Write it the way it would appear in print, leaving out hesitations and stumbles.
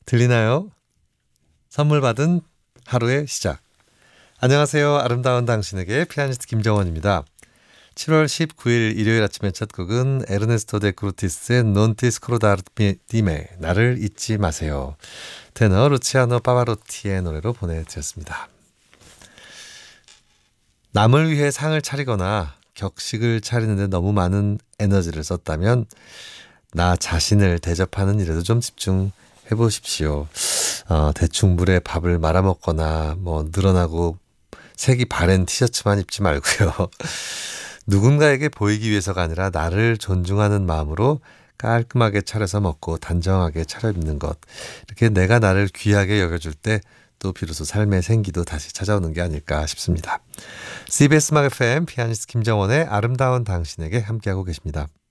들리나요? 선물 받은 하루의 시작. 안녕하세요. 아름다운 당신에게 피아니스트 김정원입니다. 7월 19일 일요일 아침의 첫 곡은 에르네스토 데 크루티스의 Non ti scordare di me, 나를 잊지 마세요. 테너 루치아노 파바로티의 노래로 보내드렸습니다. 남을 위해 상을 차리거나 격식을 차리는데 너무 많은 에너지를 썼다면 나 자신을 대접하는 일에도 좀 집중해 보십시오. 대충 물에 밥을 말아먹거나 늘어나고 색이 바랜 티셔츠만 입지 말고요. 누군가에게 보이기 위해서가 아니라 나를 존중하는 마음으로 깔끔하게 차려서 먹고 단정하게 차려입는 것. 이렇게 내가 나를 귀하게 여겨줄 때 또 비로소 삶의 생기도 다시 찾아오는 게 아닐까 싶습니다. CBS 음악 FM 피아니스트 김정원의 아름다운 당신에게 함께하고 계십니다.